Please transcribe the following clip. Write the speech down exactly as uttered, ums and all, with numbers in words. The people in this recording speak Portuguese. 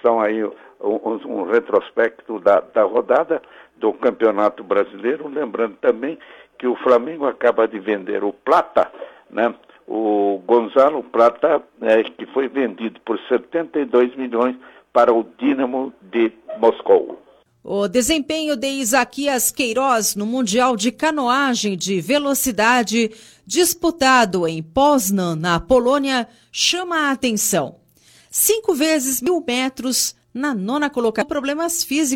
informação aí, um, um retrospecto da, da rodada do Campeonato Brasileiro, lembrando também que o Flamengo acaba de vender o Plata, né? O Gonzalo Plata, é, que foi vendido por setenta e dois milhões para o Dínamo de Moscou. O desempenho de Isaquias Queiroz no Mundial de Canoagem de Velocidade, disputado em Poznan, na Polônia, chama a atenção. Cinco vezes mil metros na nona colocação. Problemas físicos.